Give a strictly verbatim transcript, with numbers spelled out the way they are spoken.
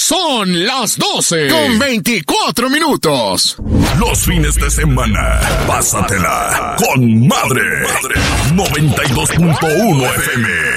Son las doce con veinticuatro minutos. Los fines de semana, pásatela con Madre. noventa y dos punto uno F M.